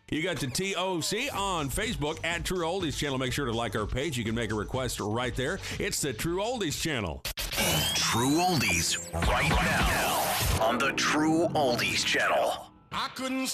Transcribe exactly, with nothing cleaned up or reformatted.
You got the T O C on Facebook at True Oldies Channel. Make sure to like our page. You can make a request right there. It's the True Oldies Channel. True Oldies right now on the True Oldies Channel. I couldn't